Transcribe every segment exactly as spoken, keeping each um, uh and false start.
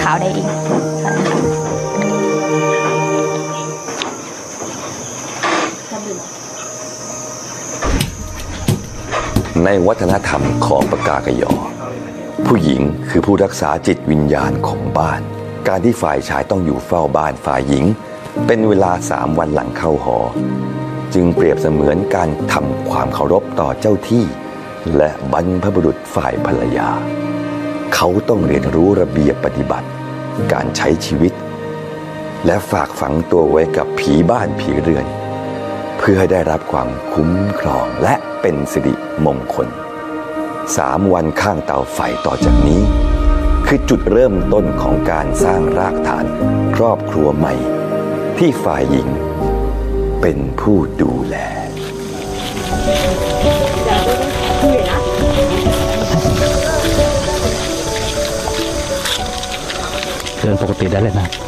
าวได้เองใช่ค่ะในวัฒนธรรมของปากกากยอผู้หญิงคือผู้รักษาจิตวิญญาณของบ้านการที่ฝ่ายชายต้องอยู่เฝ้าบ้านฝ่ายหญิงเป็นเวลาสามวันหลังเข้าหอจึงเปรียบเสมือนการทำความเคารพต่อเจ้าที่และบรรพบุรุษฝ่ายภรรยาเขาต้องเรียนรู้ระเบียบปฏิบัติการใช้ชีวิตและฝากฝังตัวไว้กับผีบ้านผีเรือนเพื่อให้ได้รับความคุ้มครองและเป็นสิริมงคลสามวันข้างเตาไฟต่อจากนี้คือจุดเริ่มต้นของการสร้างรากฐานครอบครัวใหม่ที่ฝ่ายหญิงเป็นผู้ดูแลเดินปกติได้เลยนะ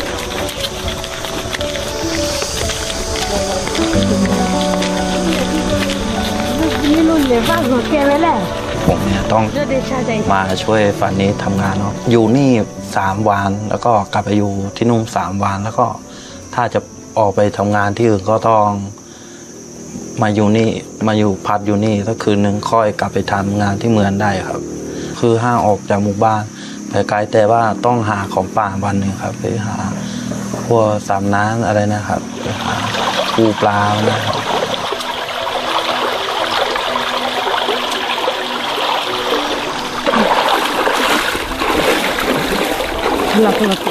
นี่รุ่นเนี่ยบ้านหัวแกไว้แหละผมเนี่ยต้องมาช่วยฝันนี้ทำงานเนาะอยู่นี่สามวันแล้วก็กลับไปอยู่ที่นู่นสามวันแล้วก็ถ้าจะออกไปทำงานที่อื่นก็ต้องมาอยู่นี่มาอยู่พักอยู่นี่สักคืนหนึ่งค่อยกลับไปทำงานที่เมืองได้ครับคือห้างออกจากหมู่บ้านไปไกลแต่ว่าต้องหาของป่าวันหนึ่งครับไปหาพวกสามน้ำอะไรนะครับไปหาปูปลานะครับหลับหลับ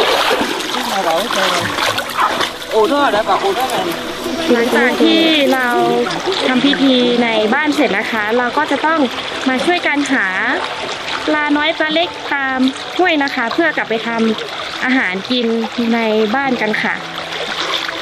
หลังจากที่เราทำพิธีในบ้านเสร็จนะคะเราก็จะต้องมาช่วยกันหาปลาน้อยปลาเล็กตามห้วยนะคะเพื่อกลับไปทำอาหารกินในบ้านกันค่ะ